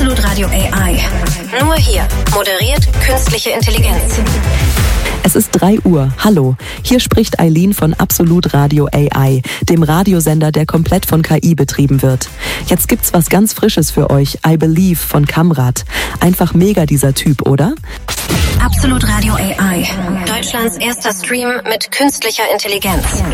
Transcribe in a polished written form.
Absolut Radio AI. Nur hier moderiert künstliche Intelligenz. Es ist 3 Uhr. Hallo, hier spricht Eileen von Absolut Radio AI, dem Radiosender, der komplett von KI betrieben wird. Jetzt gibt's was ganz Frisches für euch, I Believe von Kamrat. Einfach mega dieser Typ, oder? Absolut Radio AI. Deutschlands erster Stream mit künstlicher Intelligenz.